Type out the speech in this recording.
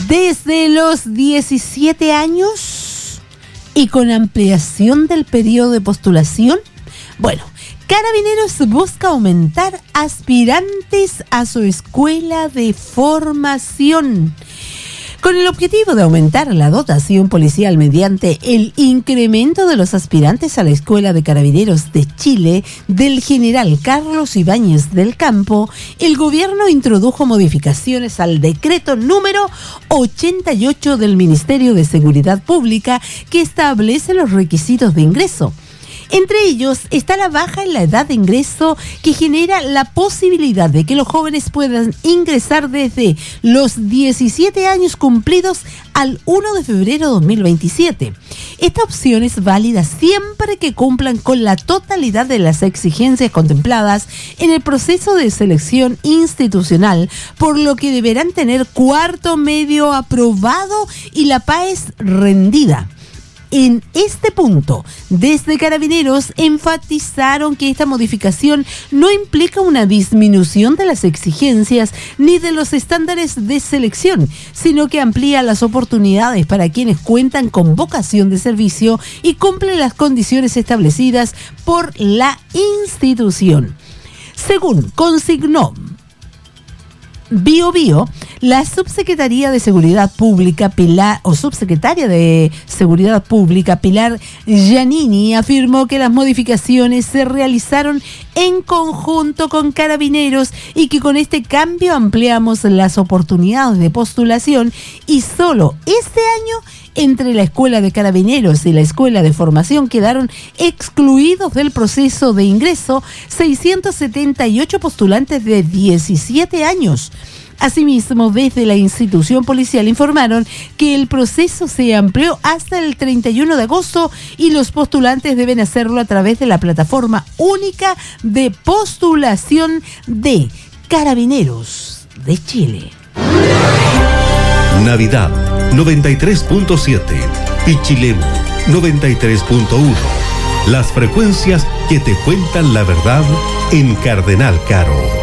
Desde los 17 años y con ampliación del periodo de postulación, bueno, Carabineros busca aumentar aspirantes a su escuela de formación. Con el objetivo de aumentar la dotación policial mediante el incremento de los aspirantes a la Escuela de Carabineros de Chile del general Carlos Ibáñez del Campo, el gobierno introdujo modificaciones al decreto número 88 del Ministerio de Seguridad Pública que establece los requisitos de ingreso. Entre ellos está la baja en la edad de ingreso que genera la posibilidad de que los jóvenes puedan ingresar desde los 17 años cumplidos al 1 de febrero de 2027. Esta opción es válida siempre que cumplan con la totalidad de las exigencias contempladas en el proceso de selección institucional, por lo que deberán tener cuarto medio aprobado y la PAES rendida. En este punto, desde Carabineros enfatizaron que esta modificación no implica una disminución de las exigencias ni de los estándares de selección, sino que amplía las oportunidades para quienes cuentan con vocación de servicio y cumplen las condiciones establecidas por la institución. Según consignó BioBio, la subsecretaria de Seguridad Pública Pilar Giannini afirmó que las modificaciones se realizaron en conjunto con Carabineros y que con este cambio ampliamos las oportunidades de postulación y solo este año entre la Escuela de Carabineros y la Escuela de Formación quedaron excluidos del proceso de ingreso 678 postulantes de 17 años. Asimismo, desde la institución policial informaron que el proceso se amplió hasta el 31 de agosto y los postulantes deben hacerlo a través de la plataforma única de postulación de Carabineros de Chile. Navidad 93.7, Pichilemu 93.1. Las frecuencias que te cuentan la verdad en Cardenal Caro.